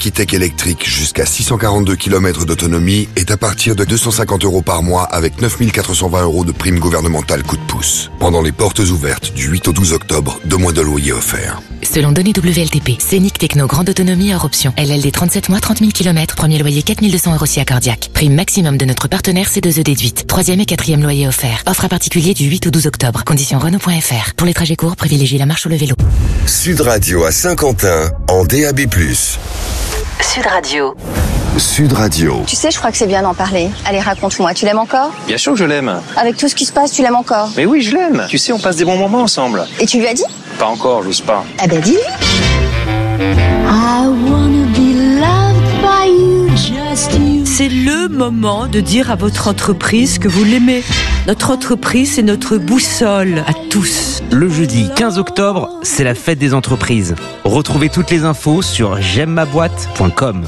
Equitech électrique jusqu'à 642 km d'autonomie est à partir de 250 € par mois avec 9 420 € de prime gouvernementale coup de pouce. Pendant les portes ouvertes du 8 au 12 octobre, 2 mois de loyer offerts. Selon données WLTP, Scénic Techno grande autonomie hors option. LLD 37 mois, 30 000 km, premier loyer 4 200 € si accordiaque. Prime maximum de notre partenaire C2E déduite. 3e et 4e loyer offert. Offre à particulier du 8 au 12 octobre. Conditions Renault.fr. Pour les trajets courts, privilégiez la marche ou le vélo. Sud Radio à Saint-Quentin en DAB+. Sud Radio. Sud Radio. Tu sais, je crois que c'est bien d'en parler. Allez, raconte-moi, tu l'aimes encore ? Bien sûr que je l'aime. Avec tout ce qui se passe, tu l'aimes encore ? Mais oui, je l'aime. Tu sais, on passe des bons moments ensemble. Et tu lui as dit ? Pas encore, j'ose pas. Ah ben dis-lui. C'est le moment de dire à votre entreprise que vous l'aimez. Notre entreprise, c'est notre boussole à tous. Le jeudi 15 octobre, c'est la fête des entreprises. Retrouvez toutes les infos sur j'aime-ma-boîte.com.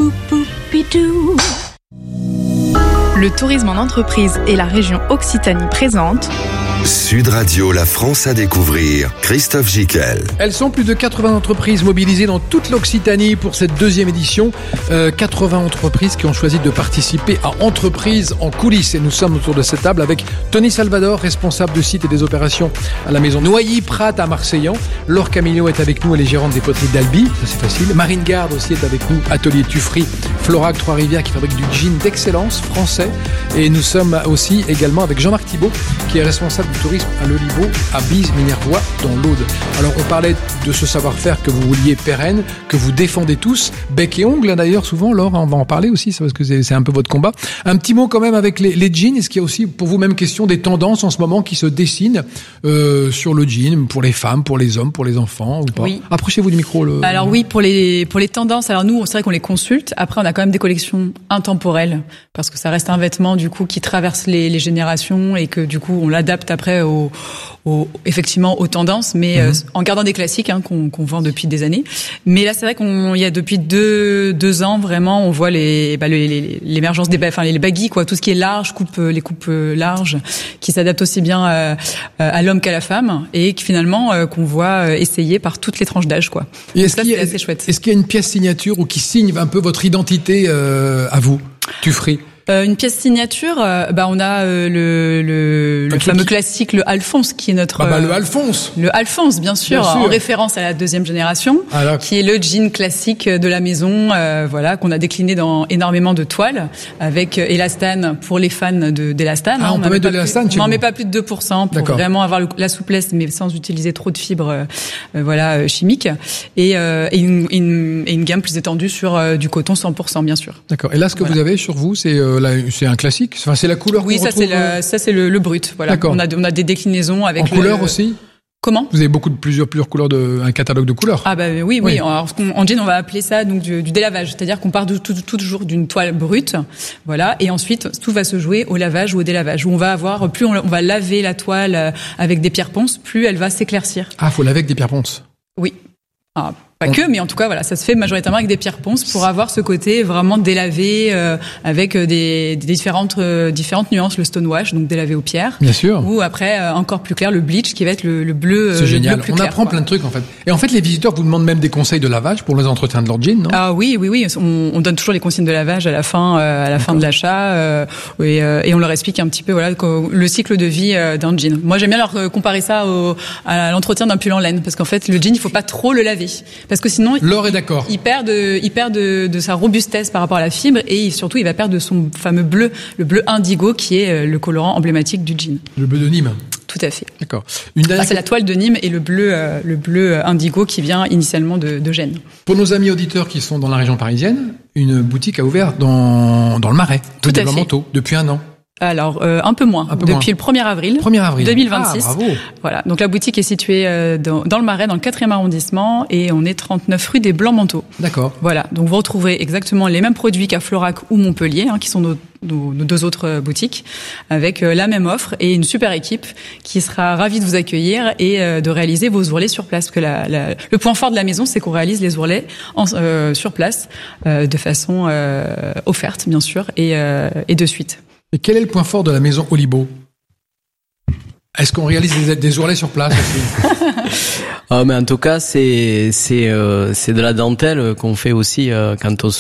Le tourisme en entreprise et la région Occitanie présente Sud Radio, la France à découvrir. Christophe Gicquel. Elles sont plus de 80 entreprises mobilisées dans toute l'Occitanie pour cette deuxième édition. 80 entreprises qui ont choisi de participer à Entreprises en coulisses. Et nous sommes autour de cette table avec Tony Salvador, responsable de site et des opérations à la maison Noilly-Prat à Marseillan. Laure Camillo est avec nous, elle est gérante des poteries d'Albi, ça c'est facile. Marine Garde aussi est avec nous, atelier Tuffry, Florac Trois-Rivières qui fabrique du gin d'excellence français. Et nous sommes aussi également avec Jean-Marc Thibault qui est responsable du tourisme à l'Oliveau, à Bise-Minervois, dans l'Aude. Alors on parlait de ce savoir-faire que vous vouliez pérenne, que vous défendez tous, bec et ongles d'ailleurs souvent, Laure, on va en parler aussi, parce que c'est un peu votre combat. Un petit mot quand même avec les jeans, est-ce qu'il y a aussi pour vous même question des tendances en ce moment qui se dessinent sur le jean, pour les femmes, pour les hommes, pour les enfants ou pas ? Oui. Approchez-vous du micro. Alors oui, pour les tendances, alors nous, c'est vrai qu'on les consulte. Après, on a quand même des collections intemporelles, parce que ça reste un vêtement du coup qui traverse les générations et que du coup on l'adapte après effectivement aux tendances, mais en gardant des classiques qu'on vend depuis des années. Mais là, c'est vrai qu'il y a depuis deux ans vraiment, on voit l'émergence des les baggy, quoi, tout ce qui est large, les coupes larges, qui s'adaptent aussi bien à l'homme qu'à la femme, et qui finalement qu'on voit essayer par toutes les tranches d'âge, quoi. Et c'est assez chouette. Est-ce qu'il y a une pièce signature ou qui signe un peu votre identité à vous, Tuffry? Une pièce signature, on a le fameux classique, le Alphonse, qui est notre... le Alphonse. Le Alphonse, bien sûr, en référence à la deuxième génération, qui est le jean classique de la maison, qu'on a décliné dans énormément de toiles, avec élastane pour les fans d'élastane. On peut mettre de l'élastane chez vous. On n'en met pas plus de 2% pour vraiment avoir la souplesse, mais sans utiliser trop de fibres chimiques. Et une gamme plus étendue sur du coton 100%, bien sûr. D'accord. Et là, ce que vous avez sur vous, c'est un classique. Enfin, c'est la couleur. Oui, ça c'est le brut. Voilà. D'accord. On a des déclinaisons avec. En couleur aussi. Comment ? Vous avez plusieurs couleurs un catalogue de couleurs. Ah oui. Alors, en jean, on va appeler ça donc du délavage, c'est-à-dire qu'on part toujours d'une toile brute, voilà, et ensuite tout va se jouer au lavage ou au délavage, où on va avoir plus on va laver la toile avec des pierres ponces, plus elle va s'éclaircir. Ah, faut laver avec des pierres ponces. Oui. Pas que, mais en tout cas, voilà, ça se fait majoritairement avec des pierres ponces pour avoir ce côté vraiment délavé, avec des différentes nuances, le stonewash, donc délavé aux pierres. Bien sûr. Ou après, encore plus clair, le bleach qui va être le bleu. C'est génial. Bleu plus on clair, apprend plein de trucs, en fait. Et en fait, les visiteurs vous demandent même des conseils de lavage pour les entretiens de leur jean, non? Ah oui. On donne toujours les consignes de lavage à la fin de l'achat, et on leur explique un petit peu, le cycle de vie d'un jean. Moi, j'aime bien leur comparer ça à l'entretien d'un pull en laine, parce qu'en fait, le jean, il faut pas trop le laver. Parce que sinon, Laure est d'accord. Il perd de sa robustesse par rapport à la fibre, et surtout, il va perdre de son fameux bleu, le bleu indigo, qui est le colorant emblématique du jean. Le bleu de Nîmes. Tout à fait. D'accord. C'est la toile de Nîmes et le bleu indigo qui vient initialement de Gênes. Pour nos amis auditeurs qui sont dans la région parisienne, une boutique a ouvert dans le Marais, rue des Blancs-Manteaux, depuis un an. Alors, un peu moins. Depuis le 1er avril. 2026. Ah, bravo. Voilà. Donc, la boutique est située dans le Marais, dans le 4e arrondissement, et on est 39 rue des Blancs-Manteaux. D'accord. Voilà. Donc, vous retrouverez exactement les mêmes produits qu'à Florac ou Montpellier, qui sont nos deux autres boutiques, avec la même offre et une super équipe qui sera ravie de vous accueillir et de réaliser vos ourlets sur place. Parce que le point fort de la maison, c'est qu'on réalise les ourlets sur place, de façon offerte, bien sûr, et de suite. Et quel est le point fort de la maison Oliveau ? Est-ce qu'on réalise des ourlets sur place aussi ? Mais en tout cas, c'est de la dentelle qu'on fait aussi quand